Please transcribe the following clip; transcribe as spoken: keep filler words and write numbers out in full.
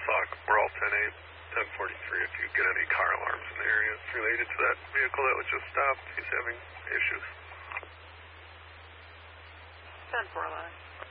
Sauk, we're all ten eight, ten forty-three. If you get any car alarms in the area related to that vehicle that was just stopped, he's having issues. ten four line.